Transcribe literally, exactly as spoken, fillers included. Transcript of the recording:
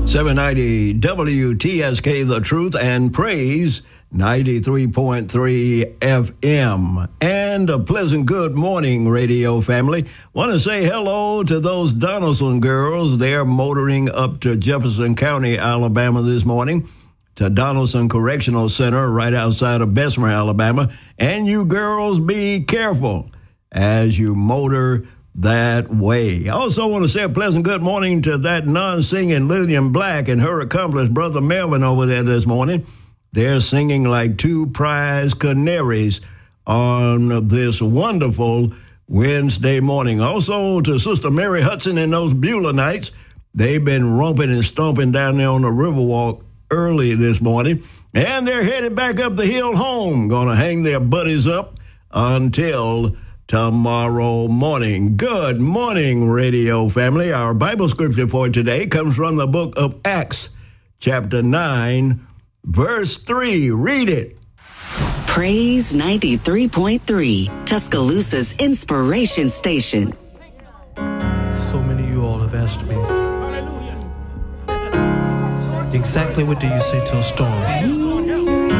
seven ninety W T S K, The Truth and Praise, ninety-three point three F M. And a pleasant good morning, radio family. Want to say hello to those Donaldson girls. They're motoring up to Jefferson County, Alabama this morning, to Donaldson Correctional Center right outside of Bessemer, Alabama. And you girls, be careful as you motor that way. I also want to say a pleasant good morning to that non-singing Lillian Black and her accomplice, Brother Melvin, over there this morning. They're singing like two prize canaries on this wonderful Wednesday morning. Also to Sister Mary Hudson and those Beulah Knights. They've been romping and stomping down there on the Riverwalk early this morning. And they're headed back up the hill home. Going to hang their buddies up until tomorrow morning. Good morning, radio family. Our Bible scripture for today comes from the book of Acts, chapter nine, verse three. Read it. Praise ninety-three point three, Tuscaloosa's inspiration station. So many of you all have asked me, exactly what do you say to a storm?